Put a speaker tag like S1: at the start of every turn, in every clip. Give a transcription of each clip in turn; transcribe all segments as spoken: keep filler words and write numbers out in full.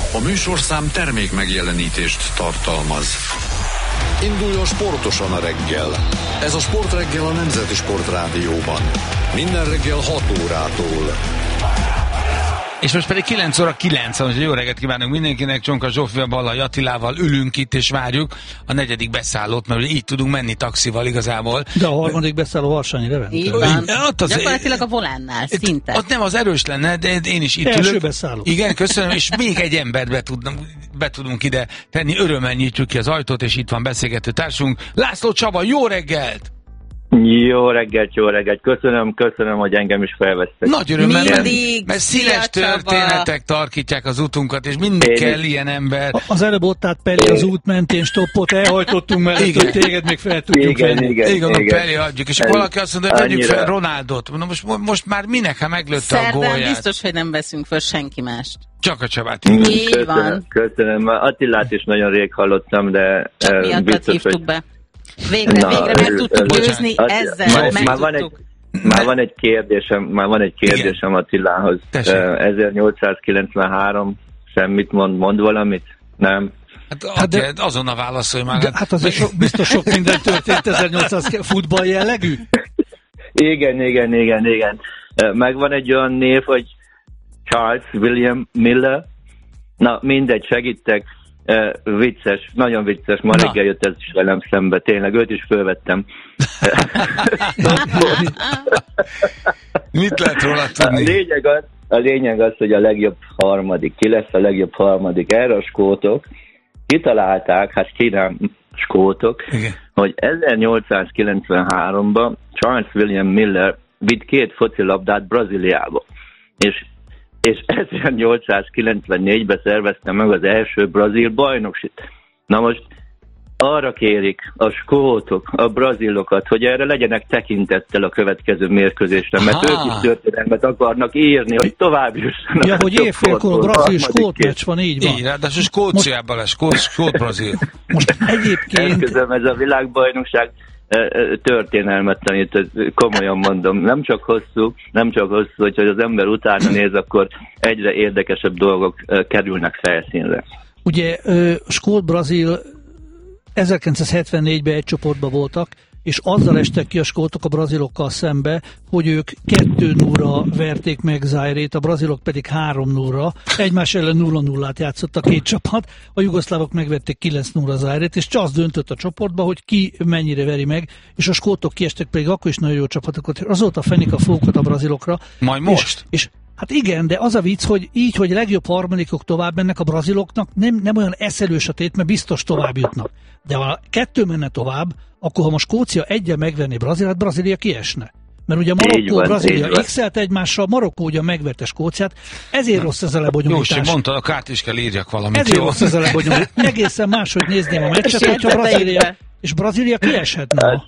S1: A műsorszám termék megjelenítést tartalmaz. Induljon sportosan a reggel. Ez a Sportreggel a Nemzeti Sportrádióban. Minden reggel hat órától.
S2: És most pedig kilenc óra kilenc, hogy jó reggelt kívánunk mindenkinek, Csonka Zsófival, Ballai Attilával ülünk itt, és várjuk a negyedik beszállót, mert így tudunk menni taxival igazából.
S3: De a harmadik beszálló Harsányi Levente.
S4: Így van. Az gyakorlatilag a volánnál, szinte.
S2: Ott nem az erős lenne, de én is itt
S3: Első
S2: ülök.
S3: beszálló.
S2: Igen, köszönöm, és még egy embert be, tudna, be tudunk ide tenni. Örömmel nyitjuk ki az ajtót, és itt van beszélgető társunk. László Csaba, jó reggelt!
S5: Jó reggelt, jó reggelt. Köszönöm, köszönöm, hogy engem is felvesztek.
S2: Nagy örömmel,
S4: Mindig,
S2: mert színes történetek tarkítják az utunkat, és mindig
S5: Én
S2: kell
S5: is.
S2: ilyen ember.
S3: Az előbb ott állt Peli az út mentén, stoppot elhajtottunk mellett,
S2: Igen.
S3: hogy téged még fel tudjuk
S5: Igen,
S3: venni.
S5: igen,
S2: Igen,
S5: igen.
S2: Peli adjuk, és akkor valaki azt mondja, hogy vegyük
S5: Annyira.
S2: fel Ronaldot. Na most, most már minek, ha meglőtte a
S4: Szerdán
S2: gólját?
S4: biztos, hogy nem veszünk föl senki mást.
S2: Csak a Csabát.
S4: Így
S5: Köszönöm,
S4: van.
S5: köszönöm. Attilát is nagyon rég hallottam, de
S4: Csak
S5: eh,
S4: miattad
S5: biztos,
S4: hívtuk
S5: hogy...
S4: be. Végre,
S5: Na,
S4: végre meg tudtuk
S5: bocsánat.
S4: győzni,
S5: Attila,
S4: ezzel
S5: már- már van egy-
S4: megtudtuk.
S5: Már van egy kérdésem, már van egy kérdésem Attilához.
S2: Tessék.
S5: Eh, ezernyolcszázkilencvenhárom, semmit mond, mond valamit? Nem?
S2: Hát,
S3: Hát de-
S2: hát azonnal válaszolj már.
S3: De, hát azért so, biztos sok minden történt ezernyolcszáz futball jellegű.
S5: Igen, igen, igen, igen. Eh, Megvan egy olyan név, hogy Charles William Miller. Na, mindegy, segítek. Uh, vicces, nagyon vicces, ma
S2: Na.
S5: reggel jött ez is velem szembe, tényleg, őt is fölvettem.
S2: Mit lehet róla
S5: A
S2: tudni?
S5: lényeg az, a lényeg az, hogy a legjobb harmadik, ki lesz a legjobb harmadik. Erre a skótok kitalálták, hát ki nem skótok,
S2: Igen.
S5: hogy ezernyolcszázkilencvenháromban Charles William Miller vitt két focilabdát Brazíliába. És és ezernyolcszázkilencvennégyben szervezte meg az első brazil bajnoksit. Na most arra kérik a skótok, a brazilokat, hogy erre legyenek tekintettel a következő mérkőzésre, mert
S2: Aha.
S5: ők is történelmet akarnak írni, hogy tovább jussanak.
S3: Ja,
S5: a
S3: hogy évfélkor
S5: csoportból.
S3: brazil-skót
S5: Harmadik
S3: meccs van, így van.
S2: Így, ráadásul Skóciában lesz, Skót, Skót-Brazil.
S3: Most egyébként
S5: Esküszöm, ez a világbajnokság eh, eh, történelmet tanít, ez komolyan mondom. Nem csak hosszú, nem csak hosszú, hogyha az ember utána néz, akkor egyre érdekesebb dolgok eh, kerülnek felszínre.
S3: ugye ö, skót-brazil ezerkilencszázhetvennégyben egy csoportban voltak, és azzal estek ki a skótok a brazilokkal szembe, hogy ők kettő nulla verték meg Zairét, a brazilok pedig három nulla, egymás ellen nulla nullát játszott a két csapat, a jugoszlávok megvették kilenc nulla Zairét, és csak az döntött a csoportba, hogy ki mennyire veri meg, és a skótok kiestek, pedig akkor is nagyon jó csapatokat, azóta fenik a fókot a brazilokra.
S2: Majd most?
S3: És, és hát igen, de az a vicc, hogy így, hogy legjobb harmadikok tovább mennek a braziloknak, nem, nem olyan eszelős a tét, mert biztos tovább jutnak. De ha a kettő menne tovább, akkor ha most Skócia egyen megvenné Brazíliát, Brazília kiesne. Mert ugye Marokkó,
S5: van,
S3: Brazília
S5: így van.
S3: x-elt egymással, Marokkó ugye megverte Skóciát, ezért rossz ez a
S2: Jó,
S3: lebonyolítás.
S2: mondtad, a kárt is kell írjak valamit.
S3: Ezért
S2: Jó?
S3: rossz ez a lebonyolítás. Egészen máshogy nézném a meccset,
S4: És
S3: hogyha
S4: jegyzeteidbe.
S3: Brazília, és Brazília kieshetne.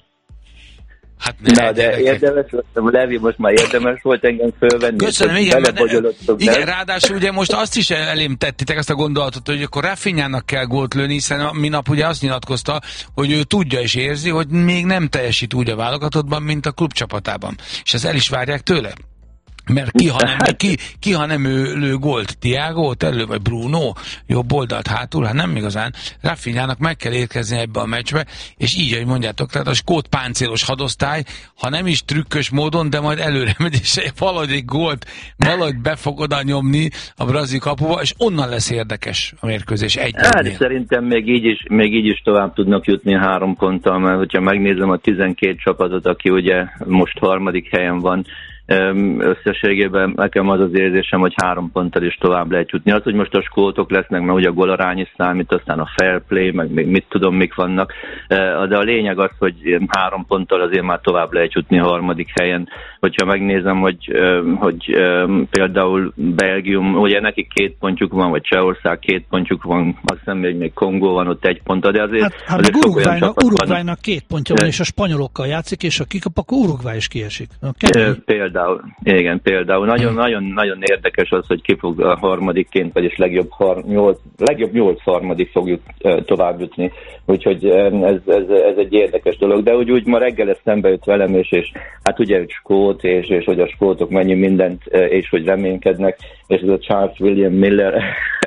S2: Hát ne,
S5: Na, de
S2: gyerekek.
S5: érdemes volt, Levi, most már érdemes volt engem fölvenni.
S2: Köszönöm,
S5: hogy
S2: igen, mert,
S5: belebogyolodtok,
S2: igen,
S5: nem?
S2: ráadásul ugye most azt is elém tettitek, azt a gondolatot, hogy akkor Rafinhának kell gólt lőni, hiszen a minap ugye azt nyilatkozta, hogy ő tudja és érzi, hogy még nem teljesít úgy a válogatottban, mint a klubcsapatában. És ezt el is várják tőle. Mert ki, ha nem, ki, ki, ha nem ő lő gólt, Thiago elő, vagy Bruno, jobb oldalt hátul, hát nem igazán. Rafinhának meg kell érkezni ebbe a meccsbe, és így, ahogy mondjátok, tehát a skót páncélos hadosztály, ha nem is trükkös módon, de majd előre megy, és valahogy egy gólt valahogy be fog oda nyomni a brazil kapuba, és onnan lesz érdekes a mérkőzés egy
S5: Hát szerintem még így, is, még így is tovább tudnak jutni három ponttal, mert hogyha megnézem a tizenkét csapatot, aki ugye most harmadik helyen van, összességében nekem az az érzésem, hogy három ponttal is tovább lehet jutni. Az, hogy most a skótok lesznek, mert ugye a golarány is számít, aztán a fair play, meg még mit tudom, mik vannak, de a lényeg az, hogy három ponttal azért már tovább lehet jutni a harmadik helyen. Hogyha megnézem, hogy, hogy például Belgium, ugye nekik két pontjuk van, vagy Csehország két pontjuk van, azt hiszem még, még Kongó van ott egy ponta, de azért...
S3: Hát, hát
S5: azért
S3: meg
S5: sok olyan
S3: Uruguaynak,
S5: csapat van.
S3: Uruguaynak két pontja van, és a spanyolokkal játszik, és a kikap, akkor Uruguay is kiesik. Okay?
S5: Például, igen, például. Nagyon, nagyon, nagyon érdekes az, hogy ki fog a harmadikként, vagyis legjobb, har, nyolc, legjobb nyolc harmadik fog jut, tovább jutni. Úgyhogy ez, ez, ez egy érdekes dolog. De úgy, úgy ma reggel ez szembe jött velem, és, és hát ugye skót, és, és hogy a skótok mennyi mindent, és hogy reménykednek, és ez a Charles William Miller,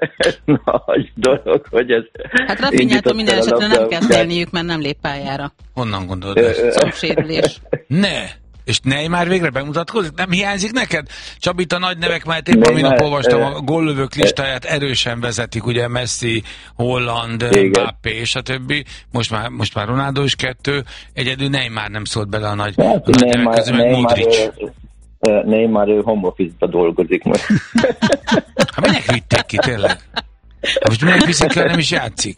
S5: nagy dolog, hogy ez...
S4: Hát Rafinhától minden esetre nem kell félniük, mert nem lép pályára.
S2: Honnan gondolod ezt?
S4: Szombsérülés.
S2: Ne! És Neymar végre bemutatkozik? Nem hiányzik neked? Csabit, a nagy nevek, mert épp a minap olvastam, a góllövők listáját erősen vezetik, ugye Messi, Holland, Mbappé és a többi. Most már, most már Ronaldo is kettő, egyedül Neymar nem szólt bele a nagy, hát, a nagy Neymar, nevek közül, meg Modric.
S5: Neymar, ő home office-ba dolgozik most.
S2: Hát minek vitték ki, tényleg? Hát most minek viszik ki, nem is játszik?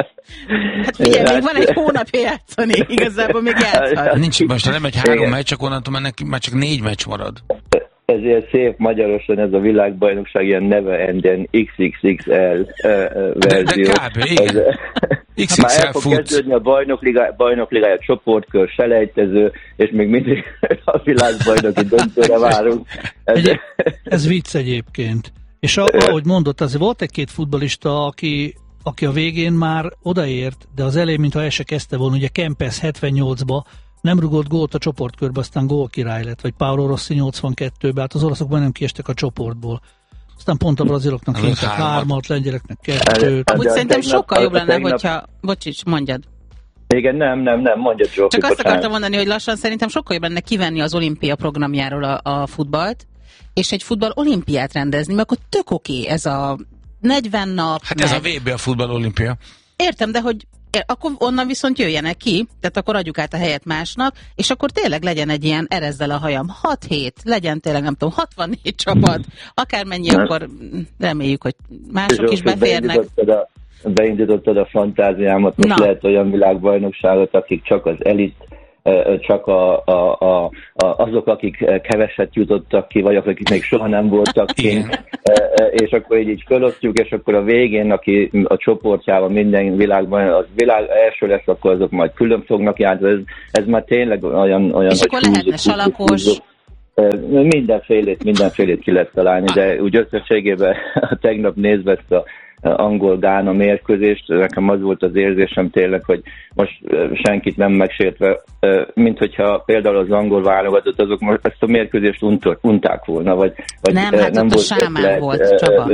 S4: Hát figyelj, még van egy hónapja játszani, igazából még játszhat.
S2: Nincs, most ha nem egy három meccs, akkor onnantól már, neki, már csak négy meccs marad.
S5: Ezért szép magyarosan ez a világbajnokság, ilyen never enden iksz iksz iksz el uh, verzió.
S2: De, de kb. igen.
S5: iksz iksz el már el fog fut. kezdődni a bajnokligája, bajnokligája csoportkör, selejtező, és még mindig a világbajnoki döntőre várunk. Ez,
S3: egy, ez vicc egyébként. És ahogy mondott, azért volt egy-két futballista, aki, aki a végén már odaért, de az elején, mintha el se kezdte volna, ugye Kempes hetvennyolcba nem rugott gólt a csoportkörbe, aztán gólkirály lett, vagy Paolo Rossi nyolcvankettőbe, hát az olaszok már nem kiestek a csoportból. Aztán pont a braziloknak kénytek hármat, lengyeleknek kettőt.
S4: Amúgy szerintem sokkal jobb lenne, hogyha... Bocsics, mondjad.
S5: Igen, nem, nem, nem, mondjad, Zsófi.
S4: Csak azt akartam mondani, hogy lassan szerintem sokkal jobb lenne kivenni az olimpia programjáról a, a futballt, és egy futball olimpiát rendezni, mert akkor tök oké ez a negyven nap.
S2: Hát
S4: meg...
S2: ez a vé bé, a futball olimpia.
S4: Értem, de hogy akkor onnan viszont jöjjenek ki, tehát akkor adjuk át a helyet másnak, és akkor tényleg legyen egy ilyen erezzel a hajam. hat hét, legyen tényleg, nem tudom, hatvannégy csapat, akármennyi, akkor reméljük, hogy mások is beférnek.
S5: Beindítottad a fantáziámat, most Na. lehet olyan világbajnokságot, akik csak az elit, csak a, a, a, a, azok, akik keveset jutottak ki, vagy akik még soha nem voltak ki, és akkor így, így fölosztjuk, és akkor a végén, aki a csoportjában minden világban az világ első lesz, akkor azok majd külön fognak járni. Ez, ez már tényleg olyan... olyan
S4: és akkor lehetne húzok, salakos... Húzok.
S5: Mindenfélét, mindenfélét ki lehet találni, de úgy összességében tegnap nézve ezt a angol-gána mérkőzést, nekem az volt az érzésem tényleg, hogy most senkit nem megsértve, mint hogyha például az angol válogatott, azok most ezt a mérkőzést untor, unták volna, vagy, vagy
S4: nem, hát nem volt a sámán volt, Csaba.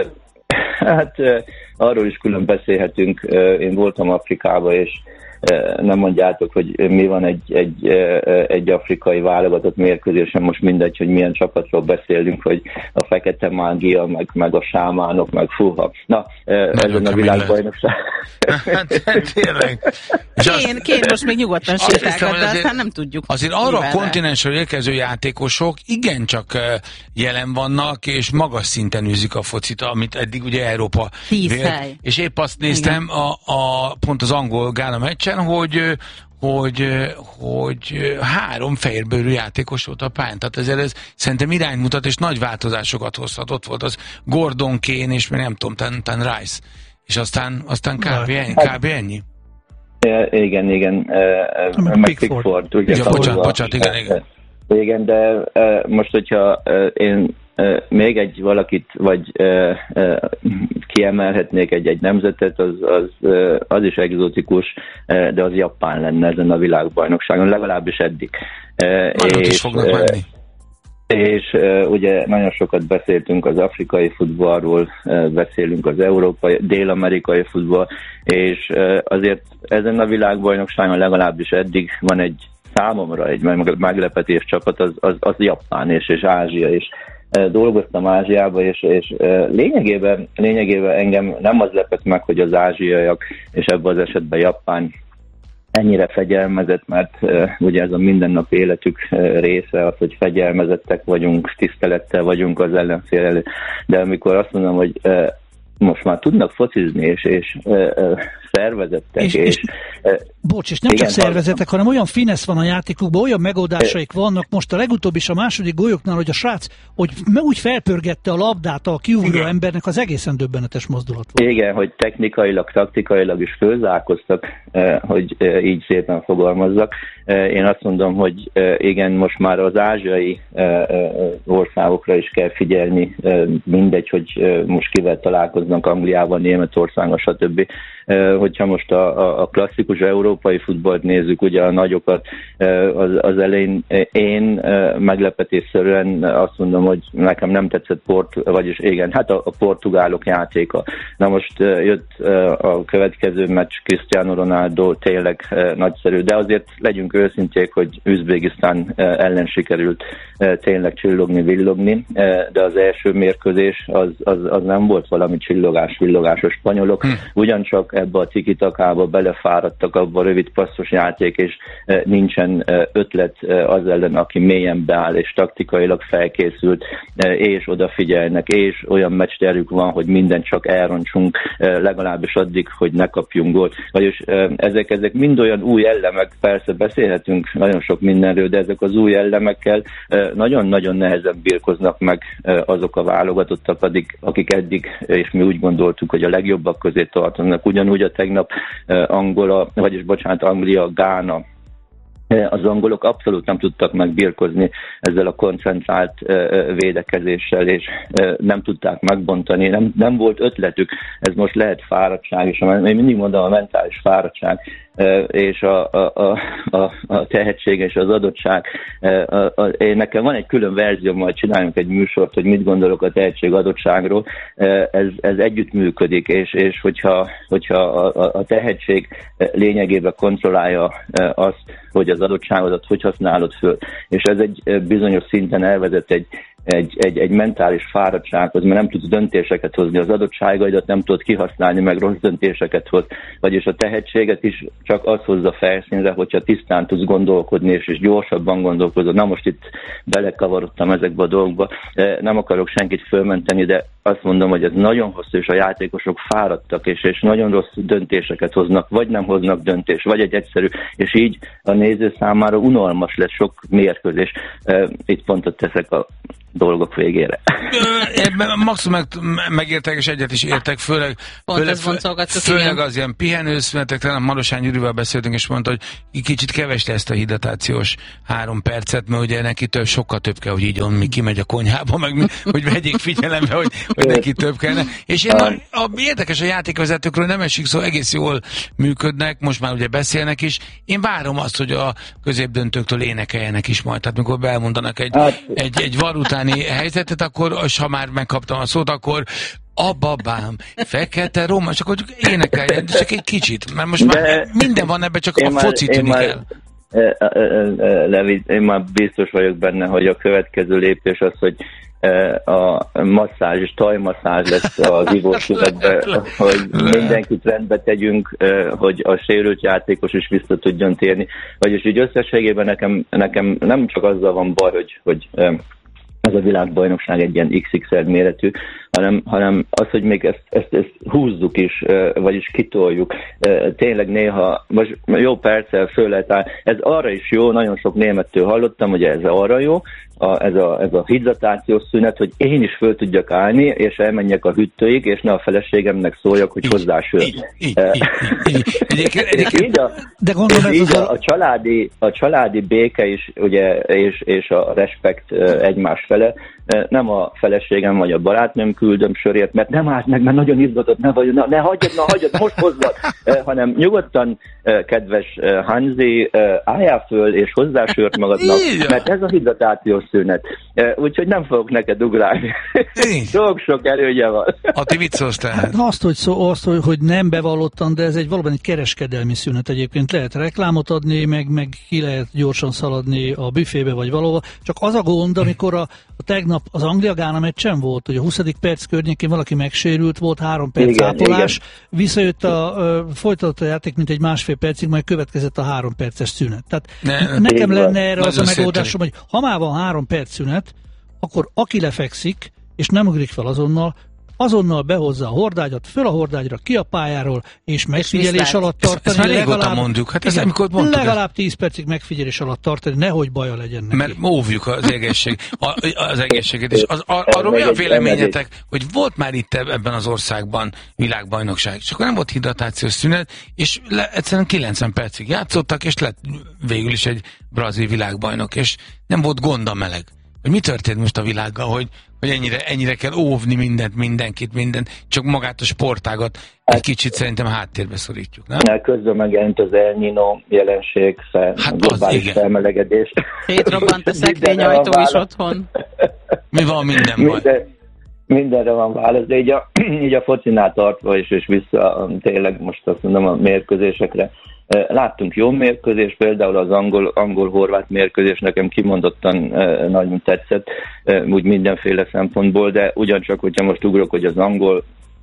S5: Hát arról is külön beszélhetünk, én voltam Afrikában, és nem mondjátok, hogy mi van egy, egy, egy afrikai válogatott mérkőzésen, most mindegy, hogy milyen csapatról beszélünk, hogy a fekete mágia, meg, meg a sámánok, meg fúha. Na, ezen a világbajnokság.
S2: Hát, tényleg.
S4: Kén, Kén most még nyugodtan sétálgat, de aztán nem tudjuk.
S2: Azért arra a kontinensről érkező játékosok igencsak jelen vannak, és magas szinten űzik a focit, amit eddig ugye Európa vélt. És épp azt néztem a, a, pont az angol-gána meccsen, hogy, hogy, hogy három fehérbőrű játékos volt a pályán. Tehát ezért ez szerintem iránymutat, és nagy változásokat hozhat. Ott volt az Gordon, Kane, és még nem tudom, Tan, Tan Rice. És aztán, aztán kb. ennyi. Kb. ennyi.
S5: Igen, igen. Meg Pickford.
S2: Ja, bocsánat, bocsánat, igen, igen.
S5: Igen, de most, hogyha én még egy valakit, vagy kiemelhetnék egy, egy nemzetet, az, az, az is egzotikus, de az Japán lenne ezen a világbajnokságon, legalábbis eddig.
S2: Nagyot és, is fognak menni.
S5: És uh, ugye nagyon sokat beszéltünk az afrikai futballról, uh, beszélünk az európai, dél-amerikai futball, és uh, azért ezen a világbajnokságon legalábbis eddig van egy számomra egy meglepetés csapat, az, az, az Japán és, és Ázsia, és uh, dolgoztam Ázsiába, és, és uh, lényegében, lényegében engem nem az lepett meg, hogy az ázsiaiak, és ebben az esetben Japán ennyire fegyelmezett, mert uh, ugye ez a mindennapi életük uh, része az, hogy fegyelmezettek vagyunk, tisztelettel vagyunk az ellenfél elő. De amikor azt mondom, hogy uh, most már tudnak focizni, és, és uh, uh, szervezettek, és... és, és uh,
S3: bocs, és nem igen, csak szervezetek, hanem olyan finesz van a játékukban, olyan megoldásaik vannak, most a legutóbb is a második golyóknál, hogy a srác, hogy úgy felpörgette a labdát a kiugró embernek, az egészen döbbenetes mozdulat volt.
S5: Igen, hogy technikailag, taktikailag is fölzárkoztak, hogy így szépen fogalmazzak. Én azt mondom, hogy igen, most már az ázsiai országokra is kell figyelni, mindegy, hogy most kivel találkozunk. találkoznak Angliával, Németországgal, stb. Hogyha most a, a klasszikus európai futballt nézzük, ugye a nagyokat, az, az elején én meglepetésszerűen azt mondom, hogy nekem nem tetszett port, vagyis igen, hát a, a portugálok játéka. Na most jött a következő meccs, Cristiano Ronaldo tényleg nagyszerű, de azért legyünk őszinték, hogy Üzbegisztán ellen sikerült tényleg csillogni, villogni, de az első mérkőzés az, az, az nem volt valami csillogás, villogás. A spanyolok hm. ugyancsak ebbe a tiki-takába belefáradtak, abba a rövid passzos játék, és nincsen ötlet az ellen, aki mélyen beáll, és taktikailag felkészült, és odafigyelnek, és olyan meccsterjük van, hogy mindent csak elroncsunk, legalábbis addig, hogy ne kapjunk gólt. Vagyis ezek, ezek mind olyan új elemek, persze beszélhetünk nagyon sok mindenről, de ezek az új elemekkel nagyon-nagyon nehezen birkoznak meg azok a válogatottak, addig, akik eddig, és mi úgy gondoltuk, hogy a legjobbak közé tartanak. Ugyanúgy a tegnap Angola, vagyis bocsánat, Anglia, Gána, az angolok abszolút nem tudtak megbirkozni ezzel a koncentrált védekezéssel, és nem tudták megbontani, nem, nem volt ötletük, ez most lehet fáradtság, és én mindig mondom, a mentális fáradtság, és a, a, a, a tehetség és az adottság. A, a, én nekem van egy külön verzió, majd csináljunk egy műsort, hogy mit gondolok a tehetség adottságról. Ez, ez együtt működik, és, és hogyha, hogyha a, a tehetség lényegében kontrollálja azt, hogy az adottságodat hogy használod föl, és ez egy bizonyos szinten elvezet egy Egy, egy, egy mentális fáradtsághoz, mert nem tudsz döntéseket hozni, az adottságaidat nem tudod kihasználni, meg rossz döntéseket hoz. Vagyis a tehetséget is csak az hozza felszínre, hogyha tisztán tudsz gondolkodni, és, és gyorsabban gondolkozod. Na most itt belekavarodtam ezekbe a dolgokba, nem akarok senkit fölmenteni, de azt mondom, hogy ez nagyon hosszú, és a játékosok fáradtak, és, és nagyon rossz döntéseket hoznak, vagy nem hoznak döntés, vagy egy egyszerű, és így a néző számára unalmas lesz sok mérkőzés. Itt pontot teszek a dolgok végére.
S2: Maximum meg, megértek, és egyet is értek, főleg, főleg, főleg az ilyen pihenőszünetek, talán Marosány Gyurival beszéltünk, és mondta, hogy kicsit kevesd ezt a hidratációs három percet, mert ugye neki több, sokkal több kell, hogy így on, mi kimegy a konyhába, meg mi, hogy vegyék figyelembe, hogy, hogy neki több kellene. És én a, a, érdekes a játékvezetőkről nem esik szó, egész jól működnek, most már ugye beszélnek is. Én várom azt, hogy a középdöntőktől énekeljenek is majd. Tehát mikor belmondanak egy, egy, egy valután helyzetet, akkor, és ha már megkaptam a szót, akkor a babám, fekete Róma, csak hogy énekeljen, csak egy kicsit, mert most de már minden van ebben, csak a már, foci tűnik el.
S5: Levi, én már biztos vagyok benne, hogy a következő lépés az, hogy a masszázs és tajmasszázs lesz az ivószüvegbe, hogy mindenkit rendbe tegyünk, hogy a sérült játékos is vissza tudjon térni. Vagyis így összességében nekem, nekem nem csak azzal van baj, hogy, hogy ez a világbajnokság egy ilyen iksz iksz el méretű, hanem, hanem az, hogy még ezt, ezt, ezt húzzuk is, vagyis kitoljuk. Tényleg néha, most jó perccel föl lehet áll. Ez arra is jó, nagyon sok némettől hallottam, hogy ez arra jó, a, ez, a, ez a hidratációs szünet, hogy én is föl tudjak állni, és elmenjek a hűtőig, és ne a feleségemnek szóljak, hogy hozzá sört.
S3: De gondolom ez
S5: a, a, családi, a családi béke is, ugye, és, és a respekt egymás fele, nem a feleségem vagy a barátnőm küldöm sörért, mert nem állt meg, mert nagyon izgatott, ne, vagy, na, ne hagyjad, na hagyjad, most hozzad, hanem nyugodtan, kedves Hanzi, álljál föl, és hozzá sört magadnak, mert ez a hidratációs szünet. Úgyhogy nem fogok neked ugrálni. Sok-sok erőnye van.
S2: A ti viccelsz tehát.
S3: Azt, hogy, szó, azt hogy, hogy nem bevallottan, de ez egy valóban egy kereskedelmi szünet egyébként. Lehet reklámot adni, meg, meg ki lehet gyorsan szaladni a büfébe vagy valahova. Csak az a gond, amikor a, a tegnap az Anglia-Gána meccsen volt, hogy a huszadik perc környékén valaki megsérült, volt három perc igen, ápolás, igen. Visszajött a, a folytatott a játék, mint egy másfél percig, majd következett a három perces szünet. Tehát ne, nekem lenne erre az, az a megoldásom, hogy ha már van három perc szünet, akkor aki lefekszik, és nem ugrik fel azonnal, azonnal behozza a hordágyat, föl a hordágyra, ki a pályáról, és megfigyelés alatt tartani.
S2: Ezt már régóta mondjuk. Hát igen, amikor mondtuk,
S3: legalább tíz percig megfigyelés alatt tartani, nehogy baja legyen neki.
S2: Mert óvjuk az egészség, a, az egészséget. És az, a, arról mi a véleményetek, hogy volt már itt ebben az országban világbajnokság, és akkor nem volt hidratációs szünet, és le, egyszerűen kilencven percig játszottak, és lett végül is egy brazil világbajnok, és nem volt gond a meleg. Hogy mi történt most a világgal, hogy hogy ennyire, ennyire kell óvni mindent, mindenkit, mindent, csak magát a sportágat egy kicsit szerintem háttérbe szorítjuk, nem?
S5: Közben megjelent az El Niño jelenség,
S2: hát
S5: globális felmelegedés.
S4: Szétrobbant a szekrényajtó is otthon.
S2: Mi van, minden baj?
S5: Minden, mindenre van válasz, de így a, így a focinál tartva is, és vissza tényleg most azt mondom a mérkőzésekre. Láttunk jó mérkőzés, például az angol, angol-horvát mérkőzés nekem kimondottan nagyon tetszett, úgy mindenféle szempontból, de ugyancsak, hogyha most ugrok, hogy az angol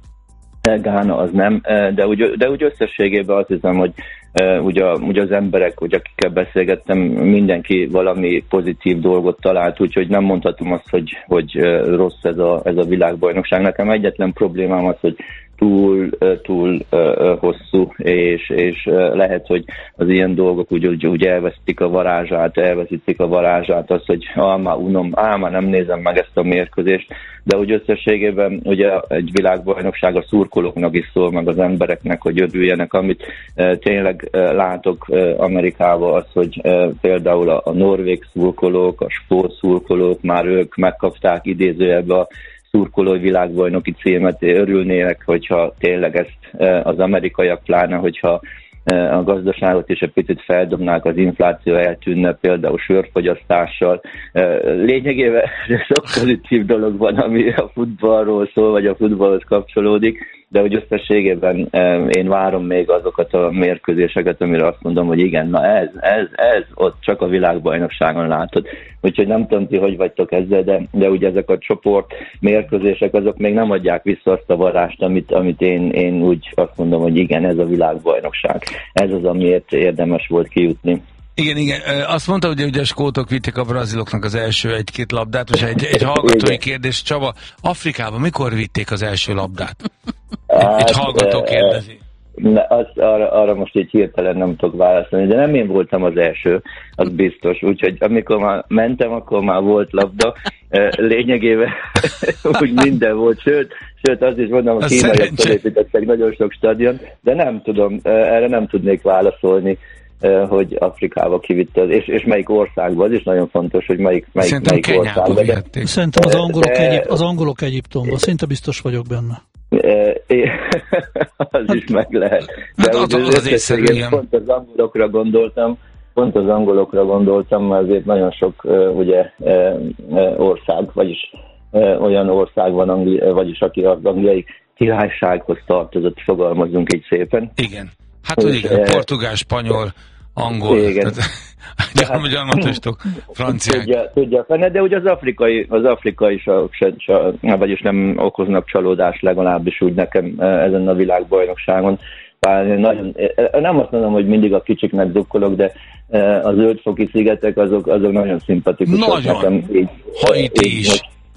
S5: Gána az nem, de úgy, de úgy összességében azt hiszem, hogy ugye, ugye az emberek, ugye akikkel beszélgettem, mindenki valami pozitív dolgot talált, úgyhogy nem mondhatom azt, hogy, hogy rossz ez a, ez a világbajnokság. Nekem egyetlen problémám az, hogy túl, túl uh, hosszú, és, és uh, lehet, hogy az ilyen dolgok úgy, úgy, úgy elvesztik a varázsát, elveszítik a varázsát, az, hogy ah, már unom, á, már nem nézem meg ezt a mérkőzést, de úgy összességében ugye egy világbajnokság a szurkolóknak is szól, meg az embereknek, hogy örüljenek, amit uh, tényleg uh, látok uh, Amerikában, az, hogy uh, például a, a norvég szurkolók, a skót szurkolók, már ők megkapták idézőjelbe a szurkolói világbajnoki címet, örülnének, hogyha tényleg ezt az amerikaiak, pláne, hogyha a gazdaságot is egy picit feldobnák, az infláció eltűnne, például sörfogyasztással. Lényegében sok pozitív dolog van, ami a futballról szól, vagy a futballhoz kapcsolódik, de hogy összességében én várom még azokat a mérkőzéseket, amire azt mondom, hogy igen, na ez, ez, ez, ott csak a világbajnokságon látod. Úgyhogy nem tudom ti, hogy vagytok ezzel, de, de ugye ezek a csoport mérkőzések, azok még nem adják vissza azt a varrást, amit, amit én, én úgy azt mondom, hogy igen, ez a világbajnokság. Ez az, amiért érdemes volt kijutni.
S2: Igen, igen. Azt mondta, hogy ugye a skótok vitték a braziloknak az első egy-két labdát, és egy, egy hallgatói kérdés, Csaba, Afrikában mikor vitték az első labdát? Hát, egy hallgató kérdezi.
S5: Ne, azt, arra, arra most így hirtelen nem tudok válaszolni, de nem én voltam az első, az biztos. Úgyhogy amikor már mentem, akkor már volt labda. Lényegében úgy minden volt, sőt, sőt azt is mondom, a kínaiak felépítettek nagyon sok stadion, de nem tudom, erre nem tudnék válaszolni, hogy Afrikába kivitte, és, és melyik országban, az is nagyon fontos, hogy melyik, melyik, melyik országban. De...
S3: Szerintem az angolok, de... Egyip, az angolok Egyiptomban, szinte biztos vagyok benne.
S5: Az is meg lehet. De
S2: hát az, az, az észszerű,
S5: pont az angolokra gondoltam, pont az angolokra gondoltam, mert azért nagyon sok ugye ország, vagyis olyan ország van, Angli, vagyis aki az angliai királysághoz tartozott, fogalmazunk így szépen.
S2: Igen. Hát, hogy igen, portugál, spanyol, angol, gyarmatostok, franciák.
S5: Tudja, tudja, de ugye az afrikai, az afrikai se, se, se, vagyis nem okoznak csalódást legalábbis úgy nekem ezen a világbajnokságon. Nagyon, nem azt mondom, hogy mindig a kicsiknek drukkolok, de a zöldfoki szigetek azok, azok nagyon szimpatikusak.
S2: Nagyon, Haiti is.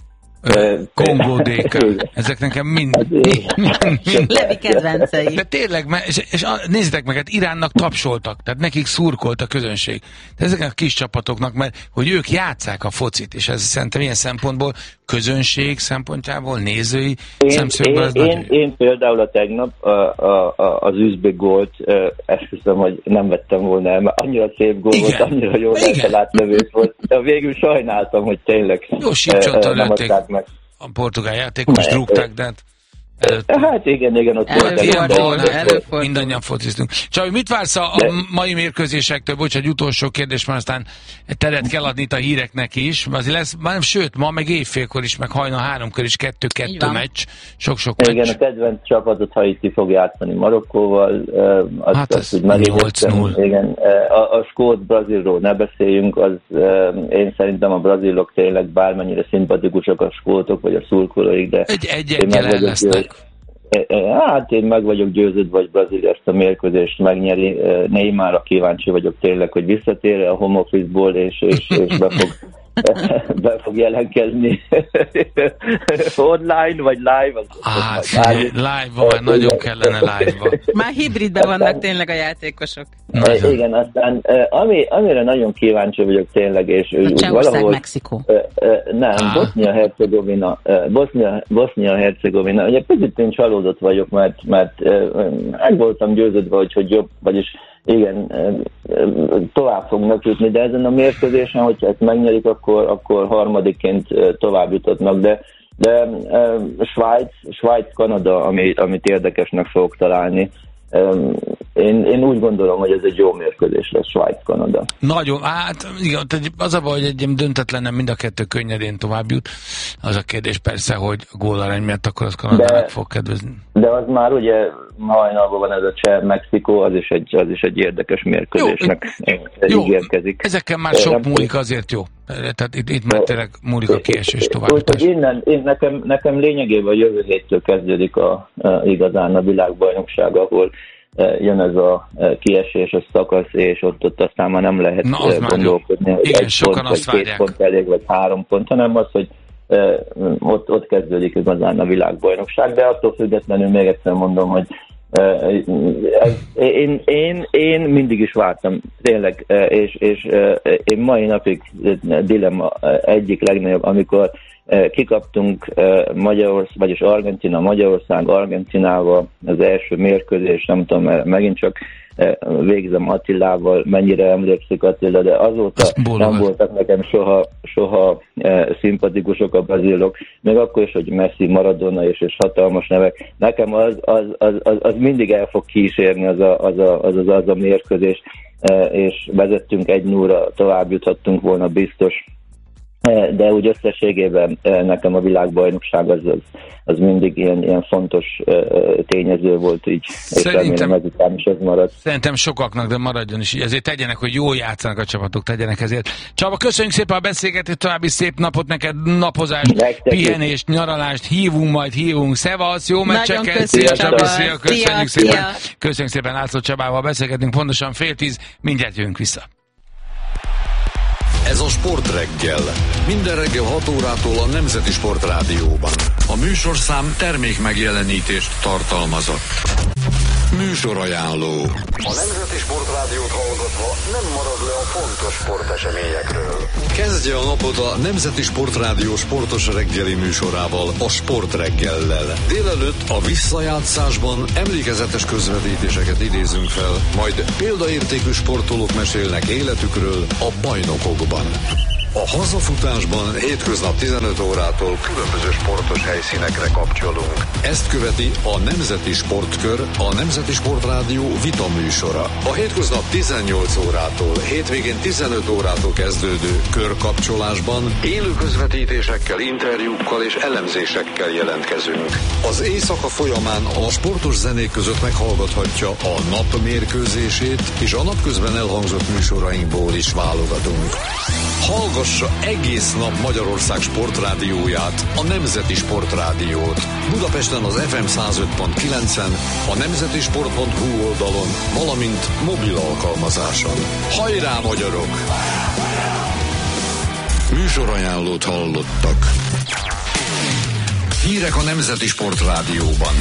S2: Kongó dé ká. Ezek nekem mind...
S4: Levi kedvencei.
S2: De tényleg, és, és nézzétek meg, hát Iránnak tapsoltak, tehát nekik szurkolt a közönség. De ezeknek a kis csapatoknak, mert hogy ők játsszák a focit, és ez szerintem ilyen szempontból közönség szempontjából, nézői
S5: én,
S2: szemszögből ez
S5: én,
S2: nagyon
S5: én, én például a tegnap a, a, a, az üzbék gólt, esküszöm, hogy nem vettem volna el, mert annyira szép gól volt, annyira jól eltalált volt. De végül sajnáltam, hogy tényleg
S2: jó sípcsontal lőtték a portugál játékos, rúgták, de hát
S5: előtt. Hát igen, igen, ott
S2: volt. Mindannyian fociztunk. Csabi, mit vársz a, a mai mérkőzésektől? Bocs, egy utolsó kérdés, mert aztán teret kell adni itt a híreknek is. Azért lesz, már nem, sőt, ma meg éjfélkor is, meg hajnal háromkor is kettő-kettő meccs. Sok-sok meccs.
S5: Igen, a kedvenc csapatot Haiti fog játszani Marokkóval. Az,
S2: hát az nyolc null.
S5: Igen, a, a skót-brazilról ne beszéljünk, az én szerintem a brazilok tényleg bármennyire szimpatikusak a skótok, vagy a szurkolóik, de
S2: egy egyekkel el lesznek.
S5: Hát én meg vagyok győződve, hogy Brazília ezt a mérkőzést megnyeri. Neymarra kíváncsi vagyok tényleg, hogy visszatér a home office-ból, és, és, és be, fog, be fog jelenkezni online, vagy live.
S2: Hát, live-ban, nagyon kellene live-ban.
S4: Már hibridben vannak tényleg a játékosok.
S5: Nagyon. Igen, aztán ami, amire nagyon kíváncsi vagyok tényleg, és úgy valahol...
S4: Mexikó.
S5: Nem, Bosznia-Hercegovina, Bosznia, Bosznia-Hercegovina. Ugye picit én csalódott vagyok, mert, mert meg voltam győződve, hogy, hogy jobb, vagyis igen, tovább fognak jutni, de ezen a mérkőzésen, hogyha ezt megnyerik, akkor, akkor harmadikként tovább jutotnak, de, de Svájc, Svájc-Kanada, amit, amit érdekesnek fogok találni. Én, én úgy gondolom, hogy ez egy jó mérkőzés lesz, Svájc-Kanada.
S2: Nagyon, hát igen, az a baj, hogy egy döntetlen mind a kettő könnyedén tovább jut. Az a kérdés persze, hogy a gólarány miatt akkor az Kanadának fog kedvezni.
S5: De az már ugye hajnalban van ez a Cseh-Mexikó, az is egy, az is egy érdekes mérkőzésnek
S2: jó,
S5: ígérkezik.
S2: Ezeken már sok nem múlik, azért jó. Tehát itt, itt már tényleg múlik a kiesés továbbítás.
S5: Úgyhogy innen, én, nekem, nekem lényegében a jövő héttől kezdődik a, a, igazán a világbajnokság, ahol jön ez a kiesés, a szakasz, és ott, ott aztán már nem lehet Na, gondolkodni, hogy
S2: igen,
S5: egy pont, vagy két pont elég, vagy három pont, hanem az, hogy uh, ott, ott kezdődik igazán a világbajnokság, de attól függetlenül még egyszer mondom, hogy uh, ez, én, én, én mindig is vártam, tényleg, uh, és, és uh, én mai napig dilemma uh, egyik legnagyobb, amikor kikaptunk Magyarország, vagyis Argentina, Magyarország, Argentinával az első mérkőzés, nem tudom, megint csak végzem Attilával, mennyire emlékszik Attila, de azóta nem voltak nekem soha, soha szimpatikusok a brazilok, még akkor is, hogy Messi, Maradona és, és hatalmas nevek. Nekem az, az, az, az, az mindig el fog kísérni az a, az a, az, az, az a mérkőzés, és vezettünk egy nullra, tovább juthattunk volna biztos. De úgy összességében nekem a világbajnokság az, az, az mindig ilyen, ilyen fontos tényező volt így,
S2: szerintem,
S5: és remélem ezután is ez marad.
S2: Szerintem sokaknak, de maradjon is így. Ezért tegyenek, hogy jól játszanak a csapatok, tegyenek ezért. Csaba, köszönjük szépen a beszélgetést, további szép napot neked, napozást, nektek pihenést, is. Nyaralást, hívunk majd, hívunk. Szevasz, jó meccseket, szia Csaba, szia, köszönjük szia, szépen. Szia. Köszönjük szépen, László Csabával beszélgetünk, pontosan fél tíz, mindjárt jövünk vissza.
S1: Ez a Sportreggel. Minden reggel hat órától a Nemzeti Sportrádióban. A műsorszám termék megjelenítést tartalmazott. Műsorajánló. A Nemzeti Sportrádiót hallgatva nem marad le a fontos sporteseményekről. Kezdje a napot a Nemzeti Sportrádió sportos reggeli műsorával, a Sportreggellel. Délelőtt a visszajátszásban emlékezetes közvetítéseket idézünk fel, majd példaértékű sportolók mesélnek életükről a bajnokokban. A hazafutásban hétköznap tizenöt órától különböző sportos helyszínekre kapcsolunk. Ezt követi a Nemzeti Sportkör, a Nemzeti Sportrádió vita műsora. A hétköznap tizennyolc órától, hétvégén tizenöt órától kezdődő körkapcsolásban élő közvetítésekkel, interjúkkal és elemzésekkel jelentkezünk. Az éjszaka folyamán a sportos zenék között meghallgathatja a nap mérkőzését, és a napközben elhangzott műsorainkból is válogatunk. Hallgassa egész nap Magyarország sportrádióját, a Nemzeti Sportrádiót. Budapesten az ef em száz öt pont kilencen, a nemzetisport pont hu oldalon, valamint mobil alkalmazáson. Hajrá, magyarok! Műsorajánlót hallottak. Hírek a Nemzeti Sportrádióban.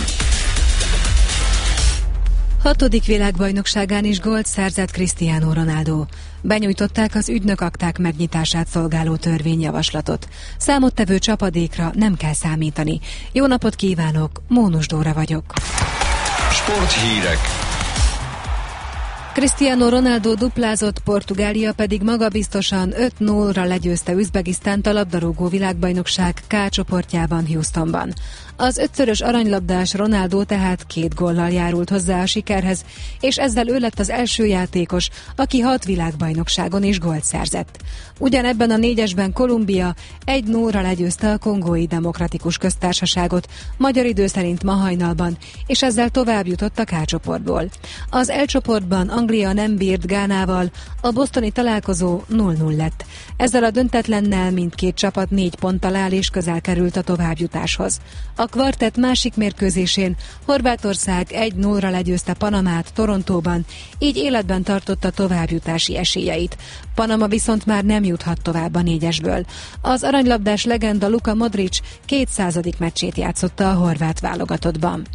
S6: Hatodik világbajnokságán is gólt szerzett Cristiano Ronaldo. Benyújtották az ügynökakták megnyitását szolgáló törvényjavaslatot. Számottevő csapadékra nem kell számítani. Jó napot kívánok, Mónus Dóra vagyok.
S1: Sporthírek.
S6: Cristiano Ronaldo duplázott, Portugália pedig magabiztosan öt nullra legyőzte Üzbegisztánt a labdarúgó világbajnokság K csoportjában Houstonban. Az ötszörös aranylabdás Ronaldo tehát két góllal járult hozzá a sikerhez, és ezzel ő lett az első játékos, aki hat világbajnokságon is gólt szerzett. Ugyanebben a négyesben Kolumbia egy nullra legyőzte a Kongói Demokratikus Köztársaságot, magyar idő szerint ma hajnalban, és ezzel tovább jutott a K csoportból. Az L csoportban Anglia nem bírt Gánával, a bostoni találkozó nulla nulla lett. Ezzel a döntetlennel mindkét csapat négy ponttal áll és közel került a továbbjutáshoz. A kvartett másik mérkőzésén Horvátország egy nullra legyőzte Panamát Torontóban, így életben tartotta továbbjutási esélyeit. Panama viszont már nem juthat tovább a négyesből. Az aranylabdás legenda Luka Modric kétszázadik meccsét játszotta a horvát válogatottban.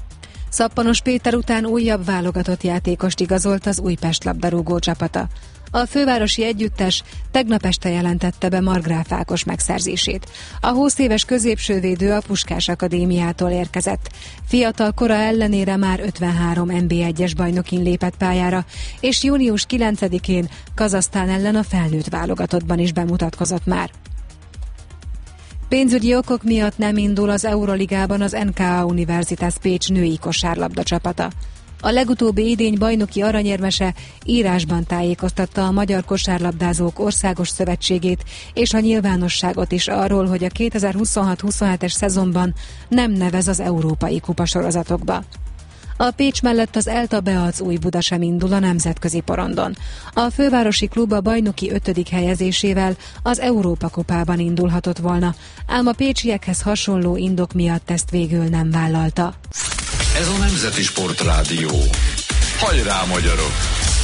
S6: Szappanos Péter után újabb válogatott játékost igazolt az Újpest labdarúgó csapata. A fővárosi együttes tegnap este jelentette be Margráf Ákos megszerzését. A húsz éves középsővédő a Puskás Akadémiától érkezett. Fiatal kora ellenére már ötvenhárom en bé egyes bajnokin lépett pályára, és június kilencedikén Kazahsztán ellen a felnőtt válogatottban is bemutatkozott már. Pénzügyi okok miatt nem indul az Euroligában az en ká á Universitas Pécs női kosárlabda csapata. A legutóbbi idény bajnoki aranyérmese írásban tájékoztatta a Magyar Kosárlabdázók Országos Szövetségét és a nyilvánosságot is arról, hogy a kétezer-huszonhat huszonhetes szezonban nem nevez az európai kupasorozatokba. A Pécs mellett az ELTA Beac Újbuda sem indul a nemzetközi porondon. A fővárosi klub a bajnoki ötödik helyezésével az Európa-kupában indulhatott volna, ám a pécsiekhez hasonló indok miatt ezt végül nem vállalta.
S1: Ez a Nemzeti Sportrádió. Hajrá, magyarok!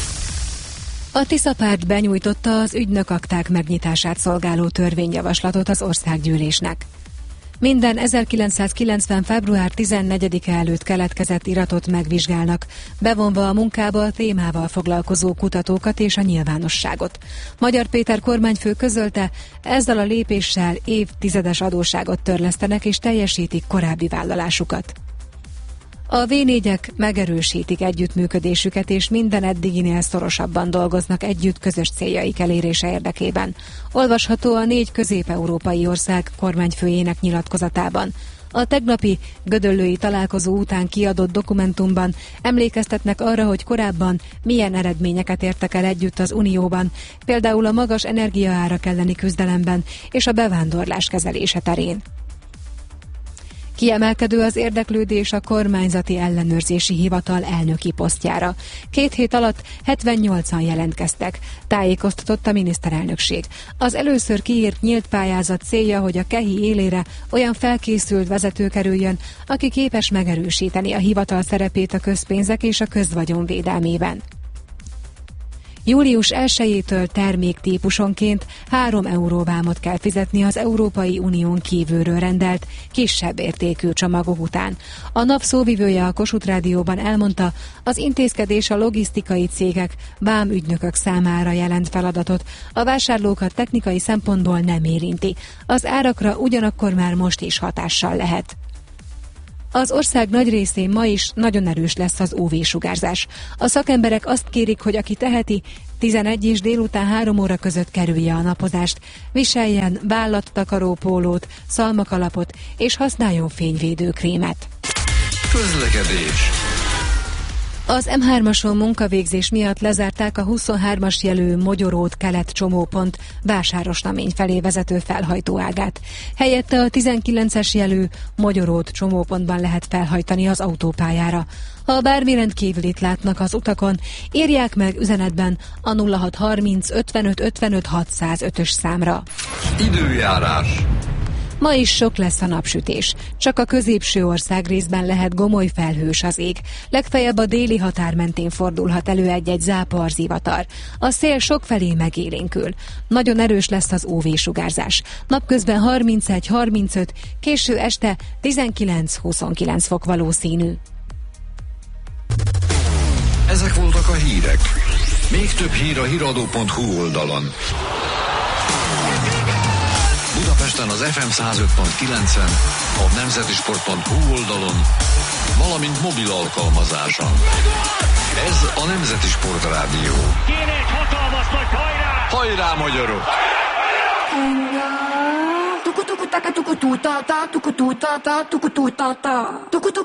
S6: A Tisza-párt benyújtotta az ügynökakták megnyitását szolgáló törvényjavaslatot az országgyűlésnek. Minden ezerkilencszázkilencven. február tizennegyedike előtt keletkezett iratot megvizsgálnak, bevonva a munkába a témával foglalkozó kutatókat és a nyilvánosságot. Magyar Péter kormányfő közölte, ezzel a lépéssel évtizedes adósságot törlesztenek és teljesítik korábbi vállalásukat. A vé négyek megerősítik együttműködésüket, és minden eddiginél szorosabban dolgoznak együtt közös céljaik elérése érdekében. Olvasható a négy közép-európai ország kormányfőjének nyilatkozatában. A tegnapi gödöllői találkozó után kiadott dokumentumban emlékeztetnek arra, hogy korábban milyen eredményeket értek el együtt az Unióban, például a magas energiaárak elleni küzdelemben és a bevándorlás kezelése terén. Kiemelkedő az érdeklődés a kormányzati ellenőrzési hivatal elnöki posztjára. Két hét alatt hetvennyolcan jelentkeztek, tájékoztatott a miniszterelnökség. Az először kiírt nyílt pályázat célja, hogy a KEHI élére olyan felkészült vezető kerüljön, aki képes megerősíteni a hivatal szerepét a közpénzek és a közvagyon védelmében. július elsejétől terméktípusonként három euró vámot kell fizetni az Európai Unión kívülről rendelt, kisebb értékű csomagok után. A nap szóvivője a Kossuth Rádióban elmondta, az intézkedés a logisztikai cégek, vámügynökök számára jelent feladatot, a vásárlókat technikai szempontból nem érinti. Az árakra ugyanakkor már most is hatással lehet. Az ország nagy részén ma is nagyon erős lesz az ú vé-sugárzás. A szakemberek azt kérik, hogy aki teheti, tizenegy és délután három óra között kerülje a napozást, viseljen vállattakaró pólót, szalmakalapot és használjon fényvédőkrémet.
S1: Közlekedés.
S6: Az em hármason munkavégzés miatt lezárták a huszonhármas jelű Mogyoród kelet csomópont Vásárosnamény felé vezető felhajtóágát. Helyette a tizenkilences jelű Mogyoród csomópontban lehet felhajtani az autópályára. Ha bármi rendkívülit látnak az utakon, írják meg üzenetben a nulla hat harminc ötvenöt ötvenöt hatszázötös számra.
S1: Időjárás.
S6: Ma is sok lesz a napsütés. Csak a középső ország részben lehet gomoly felhős az ég. Legfeljebb a déli határ mentén fordulhat elő egy-egy zápor zivatar. A szél sokfelé megélénkül. Nagyon erős lesz az ú vé-sugárzás. Napközben harmincegy harmincöt, késő este tizenkilenc-huszonkilenc fok valószínű.
S1: Ezek voltak a hírek. Még több hír a híradó pont hú oldalon. Budapesten az ef em száz öt pont kilencen, a nemzetisport pont hú oldalon, valamint mobil alkalmazáson. Ez a Nemzeti Sportrádió.
S7: Kéne egy hatalmas nagy hajrá!
S1: Hajrá, magyarok!
S8: Tuku tuku taka tuku tu ta ta tuku tu ta ta tuku tu ta ta tuku tuku